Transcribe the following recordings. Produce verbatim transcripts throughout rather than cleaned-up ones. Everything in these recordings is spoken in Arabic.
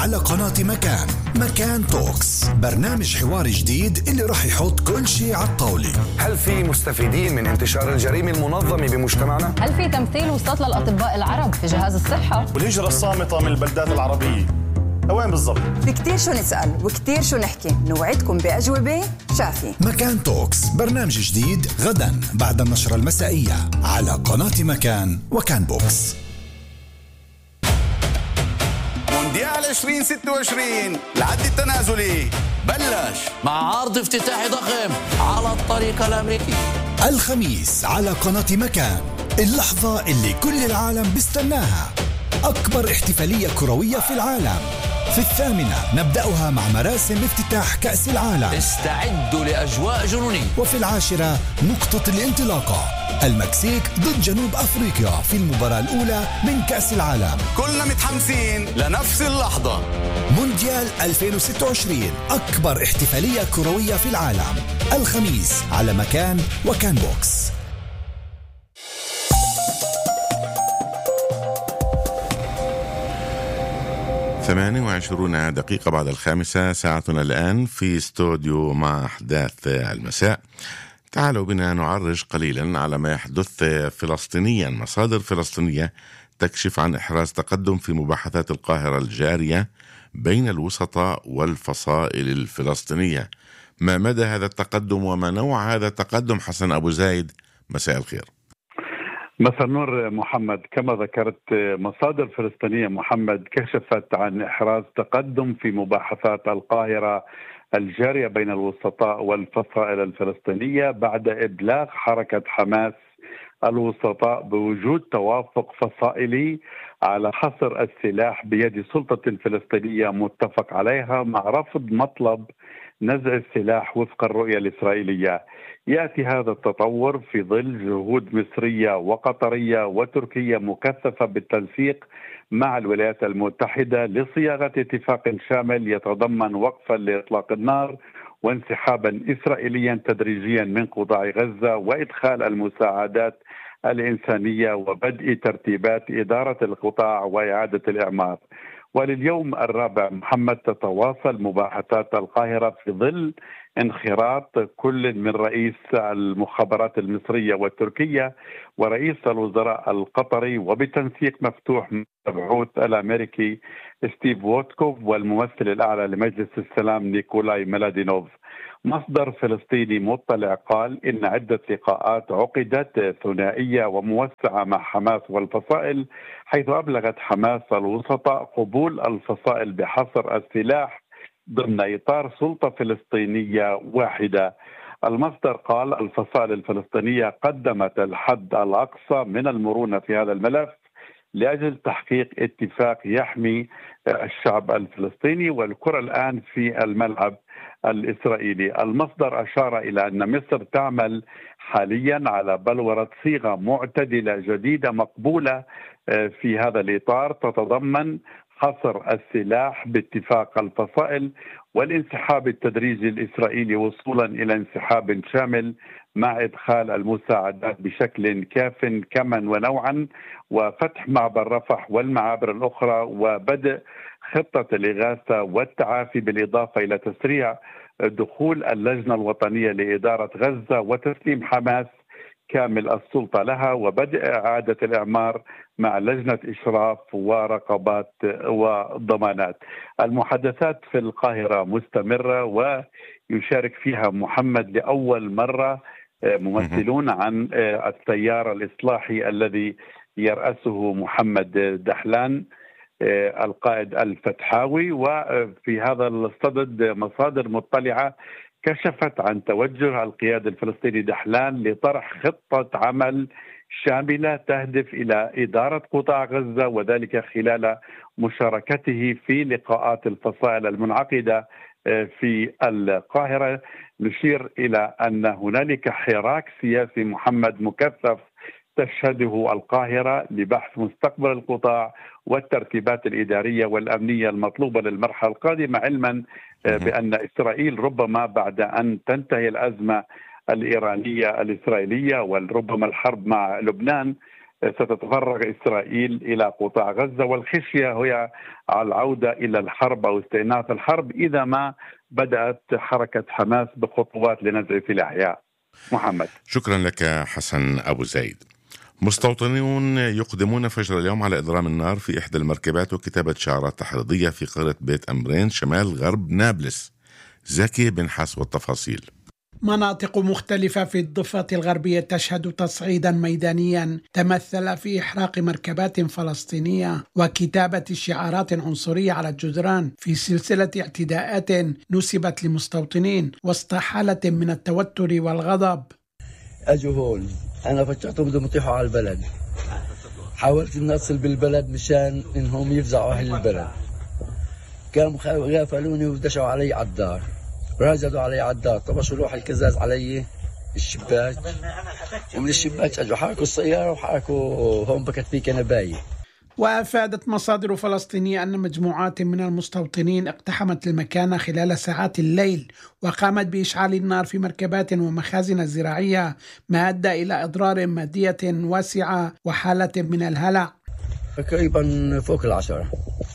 على قناة مكان. مكان توكس، برنامج حوار جديد اللي راح يحط كل شيء على الطاولة. هل في مستفيدين من انتشار الجريمة المنظمة بمجتمعنا؟ هل في تمثيل وسط للأطباء العرب في جهاز الصحة؟ والهجرة الصامتة من البلدات العربية وين بالضبط؟ في كتير شو نسأل وكتير شو نحكي، نوعدكم بأجوبة شافية. مكان توكس، برنامج جديد غدا بعد النشرة المسائية على قناة مكان وكان بوكس. مونديال عشرين ستة وعشرين العد التنازلي بلش مع عرض افتتاحي ضخم على الطريق الأمريكي الخميس على قناة مكان، اللحظة اللي كل العالم بيستناها، أكبر احتفالية كروية في العالم. في الثامنة نبدأها مع مراسم افتتاح كأس العالم، استعدوا لأجواء جنونية. وفي العاشرة نقطة الانطلاقة، المكسيك ضد جنوب أفريقيا في المباراة الأولى من كأس العالم. كلنا متحمسين لنفس اللحظة. مونديال ألفين وستة وعشرين، أكبر احتفالية كروية في العالم، الخميس على مكان وكان بوكس. ثمانية وعشرين دقيقة بعد الخامسة، ساعتنا الآن في استوديو مع أحداث المساء. تعالوا بنا نعرج قليلا على ما يحدث فلسطينيا. مصادر فلسطينية تكشف عن إحراز تقدم في مباحثات القاهرة الجارية بين الوسطاء والفصائل الفلسطينية. ما مدى هذا التقدم وما نوع هذا التقدم؟ حسن أبو زايد، مساء الخير. مساء النور محمد. كما ذكرت، مصادر فلسطينية محمد كشفت عن إحراز تقدم في مباحثات القاهرة الجارية بين الوسطاء والفصائل الفلسطينية بعد إبلاغ حركة حماس الوسطاء بوجود توافق فصائلي على حصر السلاح بيد سلطة فلسطينية متفق عليها، مع رفض مطلب نزع السلاح وفق الرؤية الإسرائيلية. يأتي هذا التطور في ظل جهود مصرية وقطرية وتركية مكثفة بالتنسيق مع الولايات المتحدة لصياغة اتفاق شامل يتضمن وقفا لإطلاق النار وانسحابا إسرائيليا تدريجيا من قطاع غزة وإدخال المساعدات الإنسانية وبدء ترتيبات إدارة القطاع وإعادة الإعمار. ولليوم الرابع محمد تتواصل مباحثات القاهرة في ظل انخراط كل من رئيس المخابرات المصرية والتركية ورئيس الوزراء القطري، وبتنسيق مفتوح مع المبعوث الأمريكي ستيف ووتكوف والممثل الأعلى لمجلس السلام نيكولاي ميلادينوف. مصدر فلسطيني مطلع قال إن عدة لقاءات عقدت ثنائية وموسعة مع حماس والفصائل، حيث أبلغت حماس الوسطاء قبول الفصائل بحصر السلاح ضمن إطار سلطة فلسطينية واحدة. المصدر قال الفصائل الفلسطينية قدمت الحد الأقصى من المرونة في هذا الملف لأجل تحقيق اتفاق يحمي الشعب الفلسطيني، والكرة الآن في الملعب الإسرائيلي. المصدر أشار إلى أن مصر تعمل حاليا على بلورة صيغة معتدلة جديدة مقبولة في هذا الإطار، تتضمن حصر السلاح باتفاق الفصائل والانسحاب التدريجي الإسرائيلي وصولا إلى انسحاب شامل مع إدخال المساعدات بشكل كاف كما ونوعا، وفتح معبر رفح والمعابر الأخرى، وبدء خطة الإغاثة والتعافي، بالإضافة إلى تسريع دخول اللجنة الوطنية لإدارة غزة وتسليم حماس كامل السلطة لها، وبدء إعادة الإعمار مع لجنة إشراف ورقابات وضمانات. المحادثات في القاهرة مستمرة ويشارك فيها محمد لأول مرة ممثلون عن التيار الإصلاحي الذي يرأسه محمد دحلان القائد الفتحاوي. وفي هذا الصدد مصادر مطلعة كشفت عن توجه القيادة الفلسطيني دحلان لطرح خطة عمل شاملة تهدف إلى إدارة قطاع غزة، وذلك خلال مشاركته في لقاءات الفصائل المنعقدة في القاهرة. نشير إلى أن هنالك حراك سياسي محمد مكثف تشهده القاهرة لبحث مستقبل القطاع والترتيبات الإدارية والأمنية المطلوبة للمرحلة القادمة، علما بأن إسرائيل ربما بعد أن تنتهي الأزمة الإيرانية الإسرائيلية وربما الحرب مع لبنان ستتفرغ إسرائيل إلى قطاع غزة، والخشية هي العودة إلى الحرب أو استئناف الحرب إذا ما بدأت حركة حماس بخطوات لنزع سلاحها. محمد، شكرا لك حسن أبو زيد. مستوطنون يقدمون فجر اليوم على إضرام النار في إحدى المركبات وكتابة شعارات تحريضية في قرية بيت أمرين شمال غرب نابلس. زكي بن حس والتفاصيل. مناطق مختلفة في الضفة الغربية تشهد تصعيدا ميدانيا تمثل في إحراق مركبات فلسطينية وكتابة شعارات عنصرية على الجدران في سلسلة اعتداءات نسبت لمستوطنين وسط حالة من التوتر والغضب. أجوا هون، أنا فكرتهم بدهم يطيحوا على البلد، حاولت إن أصل بالبلد مشان إنهم يفزعوا أهل البلد، كانوا غافلوني ودشوا علي على الدار، راجدوا علي على الدار، طبشوا لوح الكزاز علي الشباك، ومن الشباك اجوا حركوا السياره وحركوا هون بكت فيك انا باين. وافادت مصادر فلسطينيه ان مجموعات من المستوطنين اقتحمت المكان خلال ساعات الليل وقامت باشعال النار في مركبات ومخازن زراعيه، ما ادى الى اضرار ماديه واسعه وحاله من الهلع. تقريبا فوق العشره.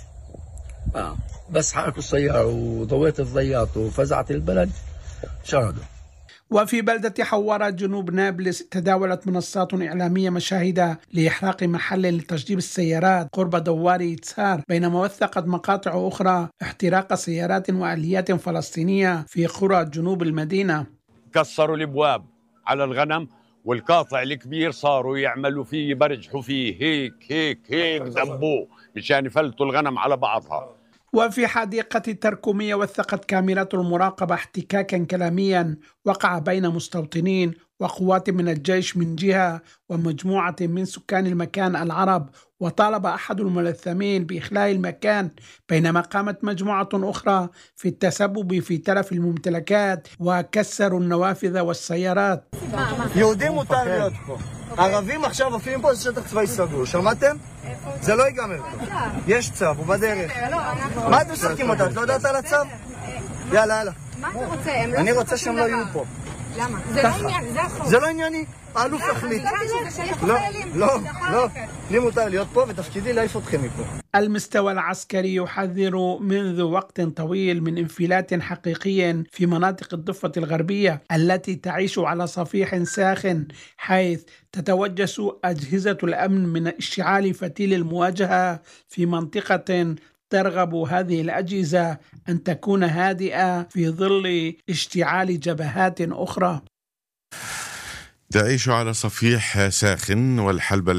اه بس حركوا السيارة وضويت الضياط وفزعت البلد شردوا. وفي بلدة حوارة جنوب نابلس تداولت منصات إعلامية مشاهد لإحراق محل لتشجيب السيارات قرب دوار يتسار، بينما وثقت مقاطع أخرى احتراق سيارات وآليات فلسطينية في قرى جنوب المدينة. كسروا الأبواب على الغنم، والقاطع الكبير صاروا يعملوا فيه برجحوا فيه هيك هيك هيك ذبوه مشان يفلتوا الغنم على بعضها. وفي حديقة التركمية وثقت كاميرات المراقبة احتكاكا كلاميا وقع بين مستوطنين وقوات من الجيش من جهة ومجموعة من سكان المكان العرب، وطالب أحد الملثمين بإخلاء المكان، بينما قامت مجموعة أخرى في التسبب في تلف الممتلكات وكسروا النوافذ والسيارات. יהודים מותר להיות פה, ערבים עכשיו עפים פה, זה שטח צבאי סגור, שמעתם? זה לא ייגמר פה, יש צו, הוא בדרך. מה אתם משחקים אותה? את לא יודעת על הצו? יאללה, יאללה. מה אתה רוצה? אני רוצה שהם לא יהיו פה. למה? זה לא עניין, זה החוק. זה לא ענייני, האלוף יחליט. לא, לא, לא. לי מותר להיות פה ותפקידי להעיף אתכם מפה. المستوى العسكري يحذر منذ وقت طويل من انفلات حقيقي في مناطق الضفة الغربية التي تعيش على صفيح ساخن، حيث تتوجس أجهزة الأمن من اشتعال فتيل المواجهة في منطقة ترغب هذه الأجهزة أن تكون هادئة في ظل اشتعال جبهات أخرى. تعيش على صفيح ساخن والحلبة